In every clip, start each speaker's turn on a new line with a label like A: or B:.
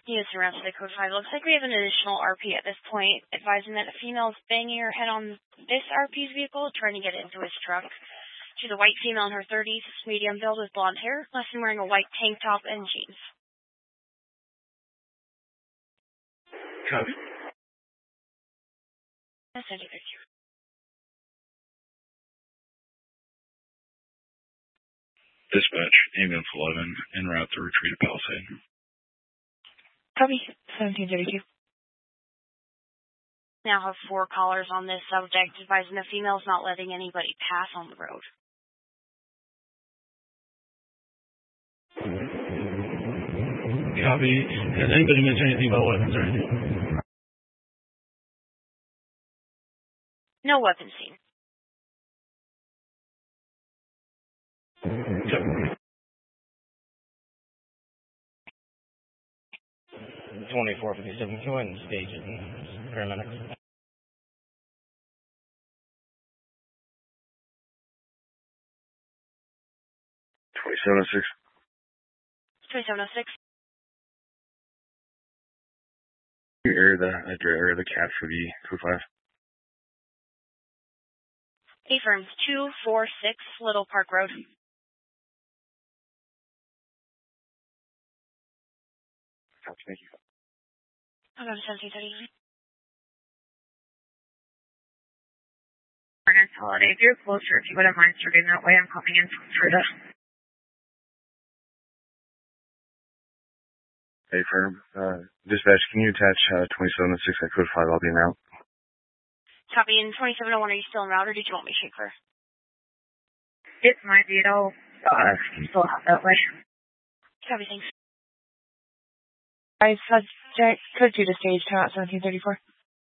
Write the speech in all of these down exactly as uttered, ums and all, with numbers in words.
A: Units around to the code five. Looks like we have an additional R P at this point, advising that a female is banging her head on this R P's vehicle, trying to get into his truck. She's a white female in her thirties, medium build with blonde hair, less than wearing a white tank top and jeans.
B: Copy.
A: I'll send you a picture.
B: Dispatch, ambulance eleven, en route to retreat at Palisade.
C: Copy, seventeen thirty-two.
A: Now have four callers on this subject, advising the female's not letting anybody pass on the road.
B: Copy. Has anybody mentioned anything about weapons or anything?
A: No weapons seen.
D: twenty-four fifty-seven, can you go ahead and stage it in paramedics?
B: twenty-seven oh six.
A: twenty-seven oh six.
B: Can you air the, air the cap for the code five?
A: A-firms, two four six Little Park Road.
B: Thank you.
A: I'll go to seventeen thirty-nine.
E: Morgan Holiday, if you're closer, if you wouldn't mind starting that way, I'm coming in for this.
B: Hey, firm. Uh, dispatch, can you attach uh, twenty-seven oh six at code five? I'll be en route.
A: Copy. In twenty-seven oh one, are you still en route, or did you want me to shake her?
E: It's my beat. I'll uh, still have that way.
A: Copy, thanks.
C: I subject code two to stage, time out seventeen thirty-four.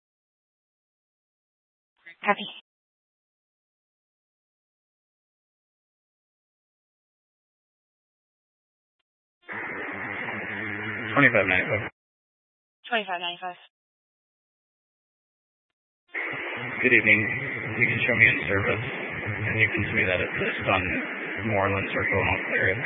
A: Copy.
D: twenty-five ninety-five.
A: twenty-five ninety-five.
D: Good evening. You can show me in service, and you can see that it's just on Moreland Circle and all area.